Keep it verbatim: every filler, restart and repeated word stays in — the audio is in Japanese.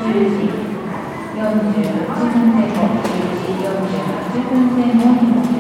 じよんじゅうはちふんぜん後、じゅういちじよんじゅうはちふんぜん後に